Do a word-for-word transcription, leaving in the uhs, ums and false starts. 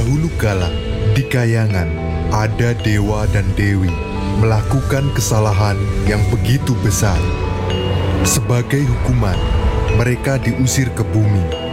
Dahulu kala, di Kayangan, ada dewa dan dewi melakukan kesalahan yang begitu besar. Sebagai hukuman, mereka diusir ke bumi.